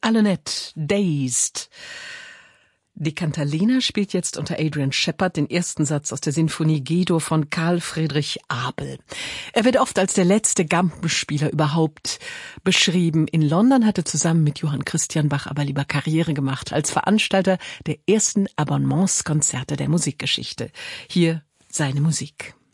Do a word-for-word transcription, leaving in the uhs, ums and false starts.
Allonet, Dazed. Die Cantalena spielt jetzt unter Adrian Shepard den ersten Satz aus der Sinfonie G-Dur von Karl Friedrich Abel. Er wird oft als der letzte Gampenspieler überhaupt beschrieben. In London hat er zusammen mit Johann Christian Bach aber lieber Karriere gemacht als Veranstalter der ersten Abonnementskonzerte der Musikgeschichte. Hier seine Musik.